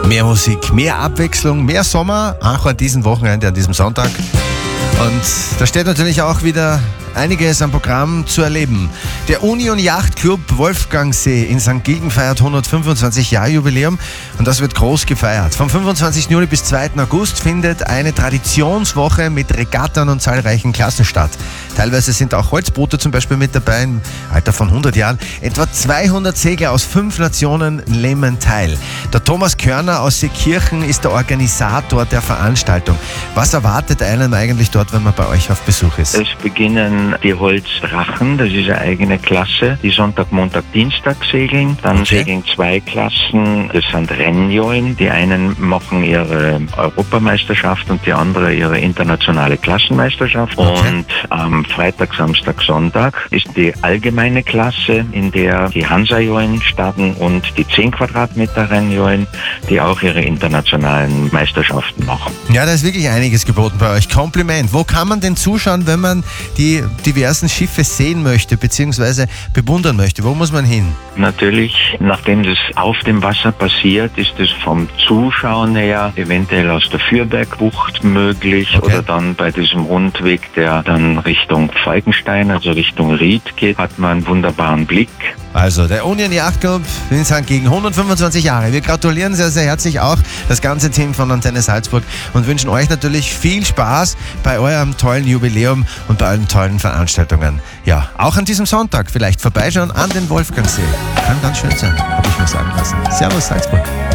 Mehr Musik, mehr Abwechslung, mehr Sommer, auch an diesem Wochenende, an diesem Sonntag. Und da steht natürlich auch wieder einiges am Programm zu erleben. Der Union Yacht Club Wolfgangsee in St. Gilgen feiert 125 Jahre Jubiläum und das wird groß gefeiert. Vom 25. Juli bis 2. August findet eine Traditionswoche mit Regatten und zahlreichen Klassen statt. Teilweise sind auch Holzboote zum Beispiel mit dabei, im Alter von 100 Jahren. Etwa 200 Segler aus 5 Nationen nehmen teil. Der Thomas Körner aus Seekirchen ist der Organisator der Veranstaltung. Was erwartet einen eigentlich dort, wenn man bei euch auf Besuch ist? Es beginnen die Holzdrachen, das ist eine eigene Klasse, die Sonntag, Montag, Dienstag segeln. Dann segeln 2 Klassen, das sind Rennjolen. Die einen machen ihre Europameisterschaft und die andere ihre internationale Klassenmeisterschaft. Und am Freitag, Samstag, Sonntag ist die allgemeine Klasse, in der die Hansa-Jolen starten und die 10 Quadratmeter Rennjolen, die auch ihre internationalen Meisterschaften machen. Ja, da ist wirklich einiges geboten bei euch. Kompliment. Wo kann man denn zuschauen, wenn man die diversen Schiffe sehen möchte bzw. bewundern möchte? Wo muss man hin? Natürlich, nachdem das auf dem Wasser passiert, ist es vom Zuschauen her eventuell aus der Fürbergbucht möglich oder dann bei diesem Rundweg, der dann Richtung Falkenstein, also Richtung Ried geht, hat man einen wunderbaren Blick. Also der Union Yacht Club in St. Gilgen, 125 Jahre. Wir gratulieren sehr, sehr herzlich auch das ganze Team von Antenne Salzburg und wünschen euch natürlich viel Spaß bei eurem tollen Jubiläum und bei allen tollen Veranstaltungen. Ja, auch an diesem Sonntag vielleicht vorbeischauen an den Wolfgangsee. Kann ganz schön sein, habe ich mir sagen lassen. Servus Salzburg.